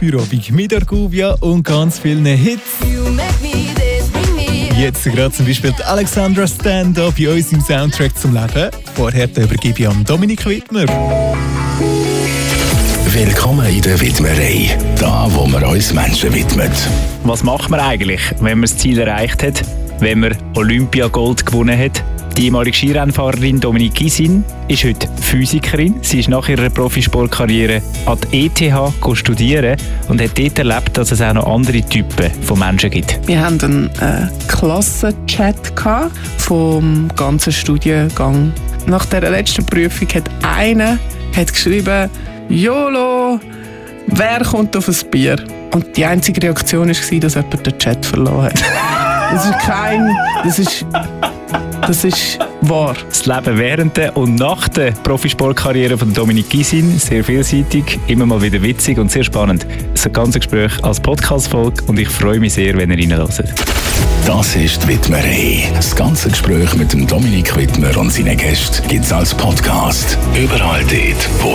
Feierabend mit Argovia und ganz vielen Hits. Jetzt gerade zum Beispiel die Alexandra Standa bei uns im Soundtrack zum Leben. Vorher übergebe ich an Dominik Wittmer. Willkommen in der Widmerei, da wo wir uns Menschen widmen. Was macht man eigentlich, wenn man das Ziel erreicht hat, wenn man Olympiagold gewonnen hat? Die ehemalige Skirennfahrerin Dominique Gysin ist heute Physikerin. Sie ist nach ihrer Profisportkarriere an die ETH studieren und hat dort erlebt, dass es auch noch andere Typen von Menschen gibt. Wir hatten einen Klassenchat vom ganzen Studiengang. Nach der letzten Prüfung hat einer geschrieben: «YOLO, wer kommt auf ein Bier?» Und die einzige Reaktion war, dass jemand den Chat verloren hat. Das ist wahr. Das Leben während und nach der Profisportkarriere von Dominique Gysin, sehr vielseitig, immer mal wieder witzig und sehr spannend. Das ganze Gespräch als Podcast-Folge und ich freue mich sehr, wenn ihr reinhört. Das ist die Widmerei. Das ganze Gespräch mit dem Dominik Wittmer und seinen Gästen gibt es als Podcast. Überall dort, wo